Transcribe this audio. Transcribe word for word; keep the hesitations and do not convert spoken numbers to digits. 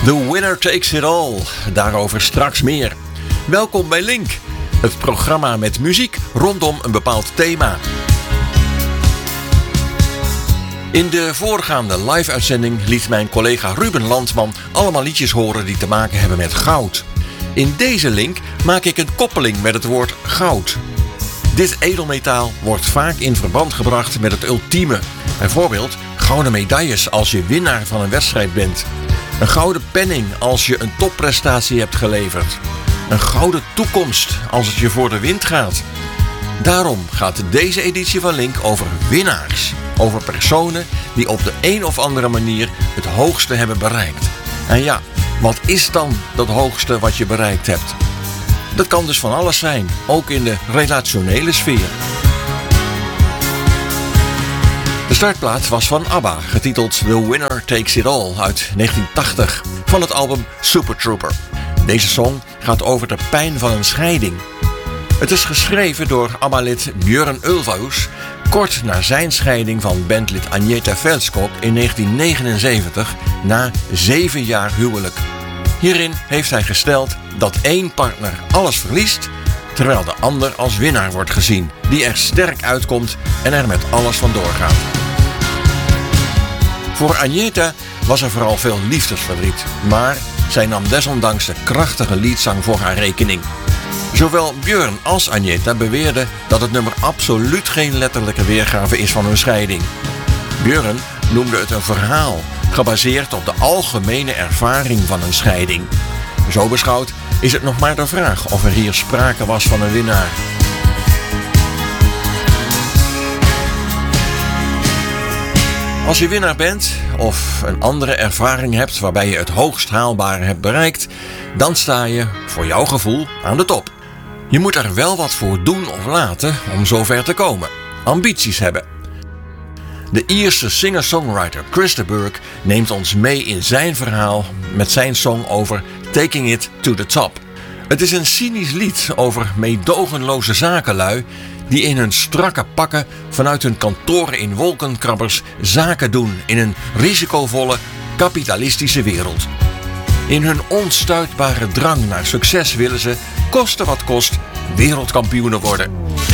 The winner takes it all. Daarover straks meer. Welkom bij Link, het programma met muziek rondom een bepaald thema. In de voorgaande live-uitzending liet mijn collega Ruben Landman allemaal liedjes horen die te maken hebben met goud. In deze link maak ik een koppeling met het woord goud. Dit edelmetaal wordt vaak in verband gebracht met het ultieme. Bijvoorbeeld gouden medailles als je winnaar van een wedstrijd bent. Een gouden penning als je een topprestatie hebt geleverd. Een gouden toekomst als het je voor de wind gaat. Daarom gaat deze editie van Link over winnaars. Over personen die op de een of andere manier het hoogste hebben bereikt. En ja, wat is dan dat hoogste wat je bereikt hebt? Dat kan dus van alles zijn, ook in de relationele sfeer. De startplaat was van ABBA, getiteld The Winner Takes It All uit negentien tachtig, van het album Super Trooper. Deze song gaat over de pijn van een scheiding. Het is geschreven door ABBA-lid Björn Ulvaeus, kort na zijn scheiding van bandlid Agneta Fältskog in negentien negenenzeventig, na zeven jaar huwelijk. Hierin heeft hij gesteld dat één partner alles verliest, terwijl de ander als winnaar wordt gezien, die er sterk uitkomt en er met alles vandoor gaat. Voor Agneta was er vooral veel liefdesverdriet, maar zij nam desondanks de krachtige liedzang voor haar rekening. Zowel Björn als Agneta beweerden dat het nummer absoluut geen letterlijke weergave is van hun scheiding. Björn noemde het een verhaal, gebaseerd op de algemene ervaring van een scheiding. Zo beschouwd is het nog maar de vraag of er hier sprake was van een winnaar. Als je winnaar bent of een andere ervaring hebt waarbij je het hoogst haalbare hebt bereikt, dan sta je, voor jouw gevoel, aan de top. Je moet er wel wat voor doen of laten om zover te komen. Ambities hebben. De Ierse singer-songwriter Chris de Burgh neemt ons mee in zijn verhaal met zijn song over Taking It to the Top. Het is een cynisch lied over meedogenloze zakenlui die in hun strakke pakken vanuit hun kantoren in wolkenkrabbers zaken doen in een risicovolle kapitalistische wereld. In hun onstuitbare drang naar succes willen ze, koste wat kost, wereldkampioenen worden.